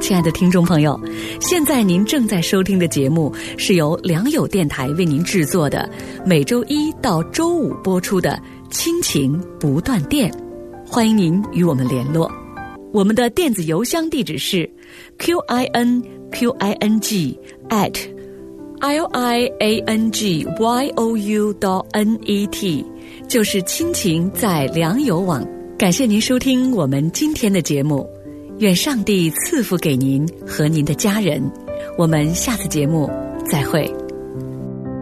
亲爱的听众朋友，现在您正在收听的节目是由良友电台为您制作的，每周一到周五播出的亲情不断电，欢迎您与我们联络。我们的电子邮箱地址是 QINQING@liangyou.net， 就是亲情在良友网。感谢您收听我们今天的节目，愿上帝赐福给您和您的家人。我们下次节目再会。